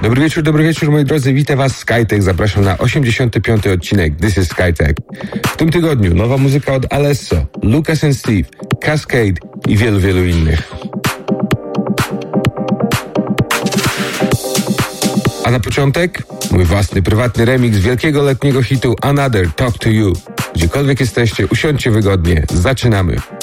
Dobry wieczór moi drodzy, witam was Skytech, zapraszam na 85. odcinek This is Skytech. W tym tygodniu nowa muzyka od Alesso, Lucas and Steve, Cascade i wielu innych. A na początek mój własny, prywatny remix wielkiego letniego hitu Another Talk to You. Gdziekolwiek jesteście, usiądźcie wygodnie, zaczynamy.